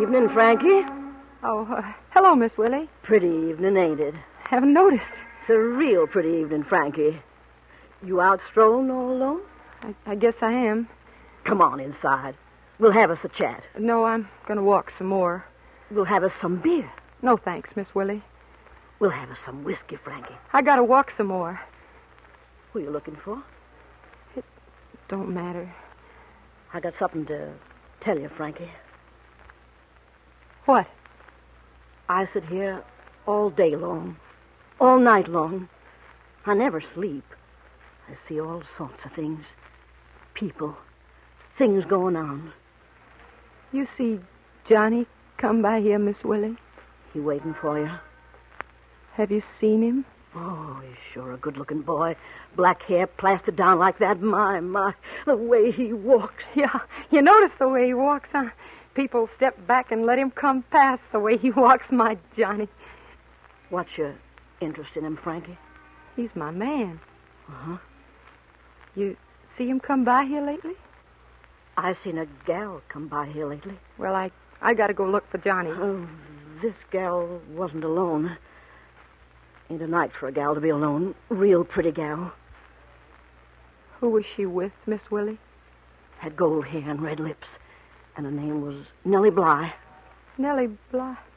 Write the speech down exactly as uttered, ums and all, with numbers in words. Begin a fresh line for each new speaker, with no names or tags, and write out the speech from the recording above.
Evening, Frankie.
Oh, uh, hello, Miss Willie.
Pretty evening, ain't it?
Haven't noticed.
It's a real pretty evening, Frankie. You out strolling all alone?
I, I guess I am.
Come on inside. We'll have us a chat.
No, I'm going to walk some more.
We'll have us some beer.
No, thanks, Miss Willie.
We'll have us some whiskey, Frankie.
I got to walk some more.
Who are you looking for?
It don't matter.
I got something to tell you, Frankie.
What?
I sit here all day long, all night long. I never sleep. I see all sorts of things. People. Things going on.
You see Johnny come by here, Miss Willie?
He waiting for you.
Have you seen him?
Oh, he's sure a good-looking boy. Black hair plastered down like that. My, my, the way he walks.
Yeah, you notice the way he walks, huh? People step back and let him come past the way he walks, my Johnny.
What's your interest in him, Frankie?
He's my man.
Uh-huh.
You see him come by here lately?
I seen a gal come by here lately.
Well, I, I got to go look for Johnny.
Oh, this gal wasn't alone. Ain't a night for a gal to be alone. Real pretty gal.
Who was she with, Miss Willie?
Had gold hair and red lips. And her name was Nellie Bly.
Nellie Bly.